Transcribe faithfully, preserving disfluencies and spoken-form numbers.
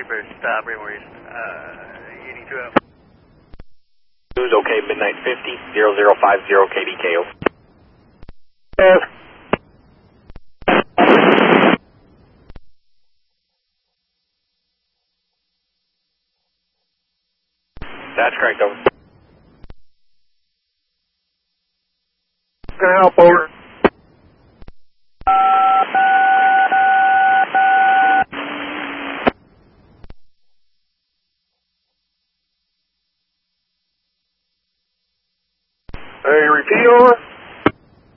Super, stop, Raymore East, uh, eighty-two out. Who's okay, midnight fifty, zero zero five zero K D K O. Yes. That's correct, over. Can I help, over? Hey, repeat, over?